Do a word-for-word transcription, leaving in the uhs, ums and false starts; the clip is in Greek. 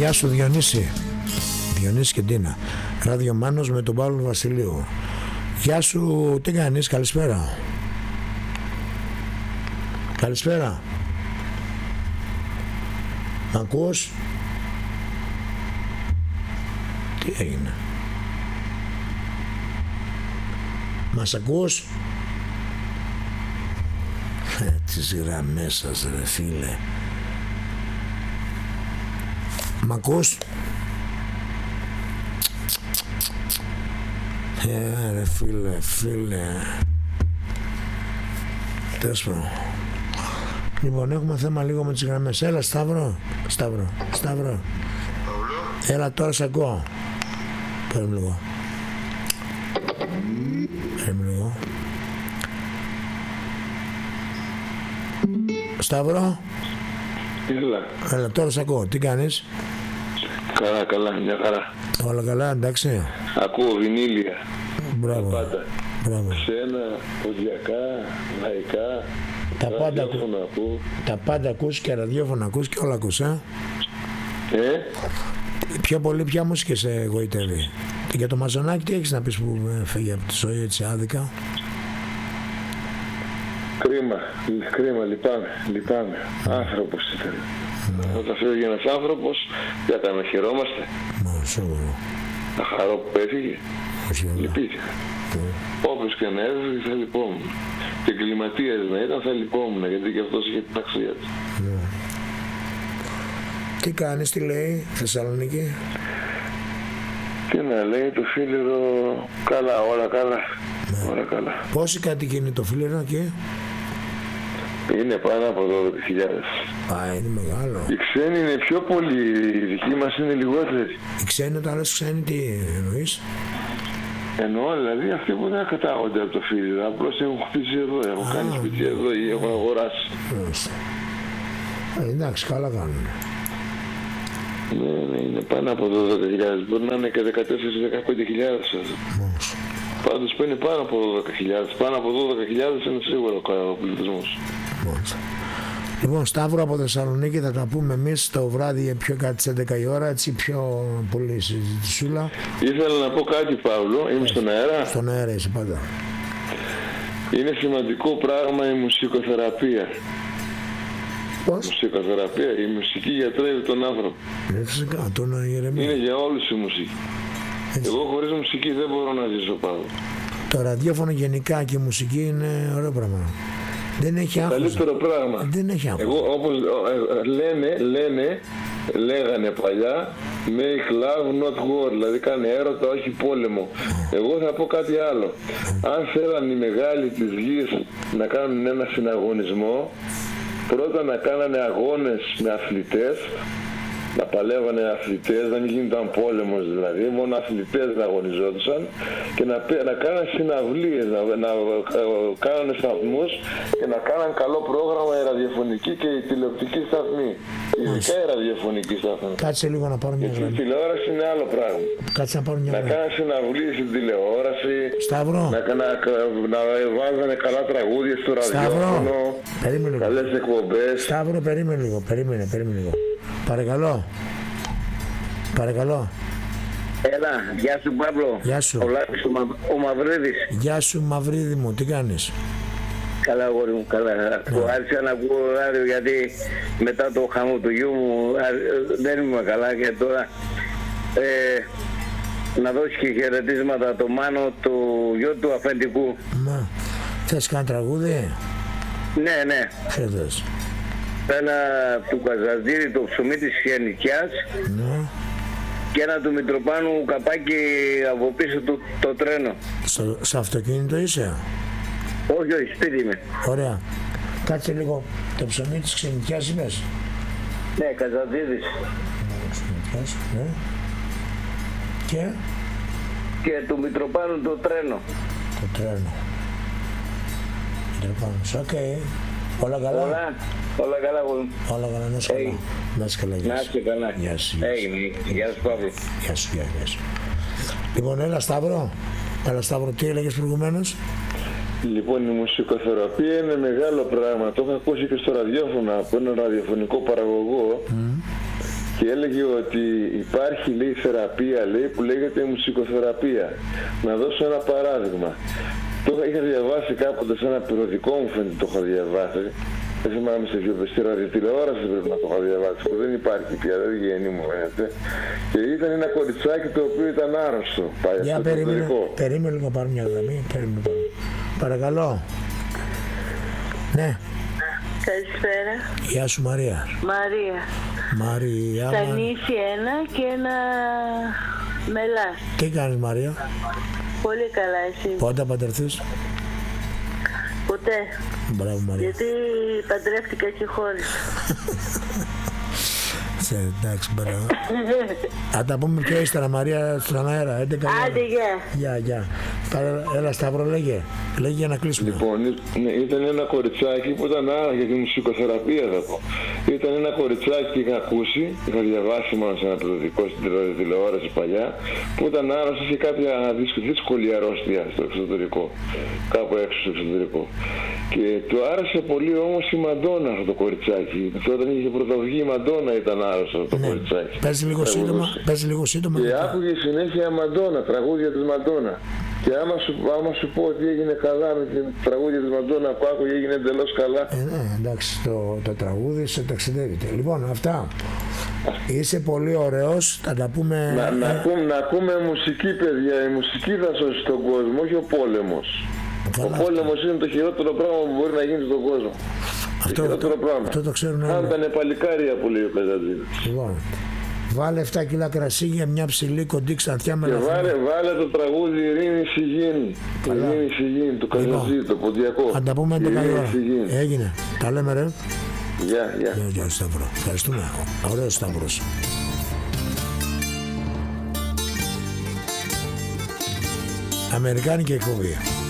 Γεια σου Διονύση. Διονύση και Ντίνα. Ράδιο Μάνος με τον Παύλο Βασιλείου. Γεια σου, τι κάνεις, καλησπέρα. Καλησπέρα. Μ' ακούς? Τι έγινε? Μας ακούς? Ε, τις γραμμές σας ρε φίλε. Μ' ακούς? Ε, ρε φίλε, φίλε. Τέσπρο. Λοιπόν, έχουμε θέμα λίγο με τις γραμμές. Έλα Σταύρο, Σταύρο, Σταύρο. Έλα τώρα σ' ακούω. Παίρνουμε λίγο. Παίρνουμε λίγο. Σταύρο. Έλα. Έλα τώρα σ' ακούω. Τι κάνεις? Καλά, καλά, μια χαρά. Όλα καλά, εντάξει. Ακούω βινίλια. Μπράβο. Τα πάντα. Μπράβο. Ξένα, ποδιακά, λαϊκά. Τα πάντα, ακού. τα πάντα ακούς και ραδιόφωνο ακούς και όλα ακούς, ε? Ε? Πιο πολύ ποια μουσική σε εγωιτεύει? Και για το Μαζονάκι τι έχεις να πεις που φύγει από τη ζωή έτσι άδικα? Κρίμα, κρίμα, λυπάμαι, λυπάμαι. Άνθρωπος ήταν. Mm. Όταν φύγει ένας άνθρωπος, για τα να χαιρόμαστε. Μα, σίγουρο. Να χαρώ που έφυγε. Λυπήθηκα. Mm. Όποιος και να έφυγε θα λυπόμουν. Και εγκληματίας να ήταν θα λυπόμουν, γιατί και αυτός είχε την αξία του. Mm. Τι κάνεις, τι λέει, Θεσσαλονίκη? Τι να λέει, το Φίλιρο, καλά, όλα καλά. Mm. Όλα καλά. Πόσοι κάτοικοι είναι το Φίλιρο εκεί? Είναι πάνω από δώδεκα χιλιάδες. Α, είναι μεγάλο. Οι ξένοι είναι πιο πολλοί, οι δικοί μας είναι λιγότεροι. Οι ξένοι, όταν λες ξένοι, τι εννοείς? Εννοώ δηλαδή αυτοί που δεν κατάγονται από το Φίλιρο, απλώς έχουν χτίσει εδώ, έχουν Α, κάνει σπίτι εδώ ή έχουν αγοράσει. Ε, εντάξει, καλά κάνουν. Ναι, ναι, είναι πάνω από δώδεκα χιλιάδες, μπορεί να είναι και δεκατέσσερις με δεκαπέντε χιλιάδες. Πάντως που είναι πάνω από δώδεκα χιλιάδες, πάνω από δώδεκα χιλιάδες είναι σίγουρο ο πληθυσμός. Λοιπόν, Σταύρο από Θεσσαλονίκη, θα τα πούμε εμείς το βράδυ πιο κάτι στις έντεκα η ώρα, έτσι πιο πολύ συζητησούλα. Ήθελα να πω κάτι, Παύλο, είμαι στον αέρα. Στον αέρα είσαι πάντα. Είναι σημαντικό πράγμα η μουσικοθεραπεία. Πώς? Μουσικοθεραπεία, η μουσική γιατρεύει τον άνθρωπο. Είναι φυσικά, τον ηρεμία. Είναι για όλους η μουσική. Έτσι. Εγώ χωρίς μουσική δεν μπορώ να ζήσω, Παύλο. Το ραδιόφωνο γενικά και η μουσική είναι ωραίο πράγμα. Δεν έχει άγχος. Καλύτερο πράγμα. Δεν έχει άγχος. Εγώ όπως ε, λένε, λένε, λέγανε παλιά, make love not war, δηλαδή κάνε έρωτα όχι πόλεμο. Mm. Εγώ θα πω κάτι άλλο. Mm. Αν θέλαν οι μεγάλοι της γης να κάνουν ένα συναγωνισμό, πρώτα να κάνανε αγώνες με αθλητές, να παλεύανε αθλητές, να μην γίνονταν πόλεμος δηλαδή, μόνο αθλητές να αγωνιζόντουσαν και να, να κάνανε συναυλίες, να, να, να κάνανε σταθμούς και να κάνανε καλό πρόγραμμα η ραδιοφωνική και η τηλεοπτική σταθμή. Ειδικά η ραδιοφωνική σταθμή. Κάτσε λίγο να πάρω μια γραμμή. Η τηλεόραση είναι άλλο πράγμα. Κάτσε να πάρω μια γραμμή. Να κάνανε συναυλίες στην τηλεόραση. Σταύρο. Να, να, να, να βάζανε καλά τραγούδια στο ραδιόφωνο. Καλές εκπομπές. Σταύρο, περίμενε λίγο, περίμενε, περίμενε λίγο. Παρακαλώ. Παρακαλώ. Έλα, γεια σου Παύλο. Γεια σου. Ο, Λάκης, ο, Μα, ο Μαυρίδης. Γεια σου Μαυρίδη μου, τι κάνεις? Καλά αγόρι μου, καλά. Yeah. Άρχισα να ακούω ράδιο γιατί μετά το χαμό του γιού μου δεν ήμουν καλά και τώρα ε, να δώσει και χαιρετίσματα το Μάνο, το γιο του αφεντικού. Μα, θες κάνει τραγούδι? Ναι, ναι. Θες. Ένα του Καζαντζήρη, το ψωμί της Χιανικιάς. Ναι. Και ένα του Μητροπάνου καπάκι από πίσω του το τρένο. Στο, σε αυτοκίνητο είσαι? Όχι, όχι, σπίτι είμαι. Ωραία. Κάτσε λίγο. Το ψωμί της Ξενικιάς είπες? Ναι, Καζαντζήρης. Ξενικιάς, ναι. Και? Και του Μητροπάνου το τρένο. Το τρένο. Μητροπάνους, οκ. Okay. Όλα καλά? Όλα, όλα καλά. Όλα καλά, να είσαι καλά. Να είσαι καλά, να είσαι καλά. Γεια σου. Γεια σου, Παύλο. Γεια σου, γεια σου. Λοιπόν, έλα Σταύρο. Έλα Σταύρο, τι έλεγες προηγουμένως? Λοιπόν, η μουσικοθεραπεία είναι μεγάλο πράγμα. Το έχω ακούσει και στο ραδιόφωνο από έναν ραδιοφωνικό παραγωγό. Mm. και έλεγε ότι υπάρχει, λέει, θεραπεία, λέει, που λέγεται μουσικοθεραπεία. Να δώσω ένα παράδειγμα. Το είχα διαβάσει κάποτε σε ένα περιοδικό, μου φαίνεται το είχα διαβάσει. Δεν θυμάμαι σε ποιο στη ραδιοτηλεόραση πρέπει να το είχα διαβάσει, που δεν υπάρχει πια, δεν βγαίνει, μου φαίνεται. Και ήταν ένα κοριτσάκι το οποίο ήταν άρρωστο. Για περίμενε, περίμενε λίγο, πάρω μια γραμμή. Περίμενε, πάρω. Παρακαλώ. Ναι. Καλησπέρα. Γεια σου, Μαρία. Μαρία. Μαρία. Στα νύχι ένα και ένα μελάς. Τι κάνεις, Μαρία? Πολύ καλά, εσύ? Πότε θα παντρευτείς? Ποτέ. Μπράβο, Μαρία. Γιατί παντρεύτηκα και χώρισα. Σε, εντάξει, μπράβο. Θα τα πούμε πιο ύστερα, Μαρία, στον αέρα. Άντε, γεια. Γεια, γεια. Έλα, Σταύρο, λέγε. Λέγε για να κλείσουμε. Λοιπόν, ναι, ήταν ένα κοριτσάκι που ήταν άρα για τη μουσικοθεραπεία, θα πω. Ήταν ένα κοριτσάκι που είχα ακούσει, είχα διαβάσει μόνο σε ένα περιοδικό στην τηλεόραση παλιά, που ήταν άρρωστο σε κάποια δύσκολη αρρώστια στο εξωτερικό. Κάπου έξω στο εξωτερικό. Και του άρεσε πολύ όμως η Μαντόνα αυτό το κοριτσάκι. Όταν είχε πρωτοβγεί η Μαντόνα ήταν άρρωστο το ναι. κοριτσάκι. Παίζει λίγο σύντομα. Παίζει λίγο σύντομα. Και άκουγε συνέχεια Μαντόνα, τραγούδια της Μαντόνα. Και άμα σου, άμα σου πω ότι έγινε καλά με την τραγούδια της Μαντόνα που άκουγε, έγινε εντελώς καλά. Ε, ναι, εντάξει, το, το τραγούδι σε ταξιδεύεται. Λοιπόν, αυτά. Είσαι πολύ ωραίος, θα τα πούμε... Να, να, ακούμε, να ακούμε μουσική, παιδιά. Η μουσική θα σώσει τον κόσμο, όχι ο πόλεμος. Καλά, ο πόλεμος αυτό. Είναι το χειρότερο πράγμα που μπορεί να γίνει στον κόσμο. Αυτό το, το, αυτό το ξέρουν όλοι. Αν ήταν παλικάρια που λέει ο Πεζαντζίδης. Λοιπόν, βάλε επτά κιλά κρασί για μια ψηλή κοντή ξανθιά με λαθρή. Και βάλε, βάλε το τραγούδι Ειρήνη Σιγήνη. Ειρήνη Σιγήνη, το Καζατζίδη, το ποντιακό. Αν τα πούμε έντεκα η ώρα. Έγινε. Τα λέμε, ρε. Γεια, γεια. Γεια, γεια, Σταύρο. Ευχαριστούμε. Ωραίος Σταύρος. Αμερικάνικη εκπομπή.